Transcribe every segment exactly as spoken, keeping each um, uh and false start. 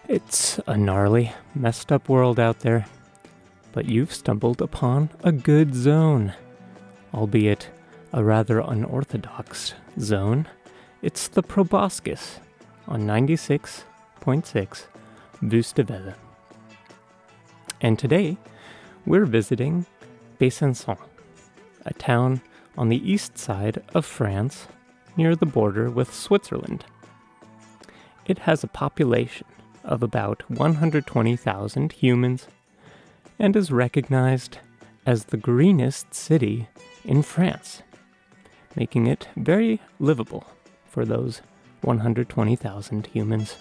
It's a gnarly, messed up world out there, but you've stumbled upon a good zone. Albeit a rather unorthodox zone, it's the Proboscis on ninety-six point six Wüstewelle. And today, we're visiting Besançon, a town on the east side of France near the border with Switzerland. It has a population of about one hundred twenty thousand humans and is recognized as the greenest city in France, making it very livable for those one hundred twenty thousand humans.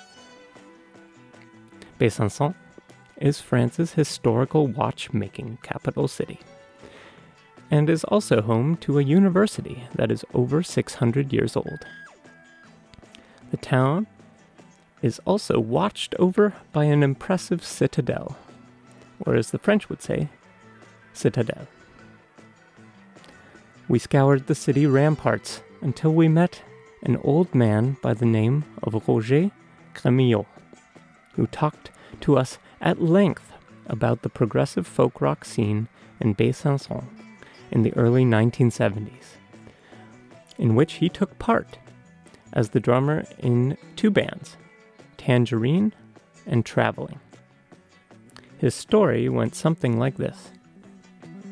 Besançon is France's historical watchmaking capital city and is also home to a university that is over six hundred years old. The town is also watched over by an impressive citadel, or as the French would say, citadelle. We scoured the city ramparts until we met an old man by the name of Roger Crémillot, who talked to us at length about the progressive folk rock scene in Besançon in the early nineteen seventies, in which he took part as the drummer in two bands, Tangerine and Traveling. His story went something like this.